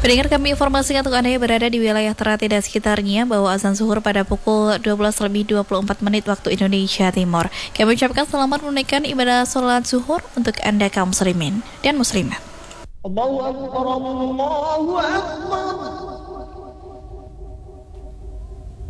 Pendengar, kami informasikan untuk Anda yang berada di wilayah Ternate dan sekitarnya bahwa azan zuhur pada pukul 12:24 waktu Indonesia Timur. Kami ucapkan selamat menunaikan ibadah sholat zuhur untuk Anda kaum muslimin dan muslimat. Allahu Akbar, Allahu Akbar.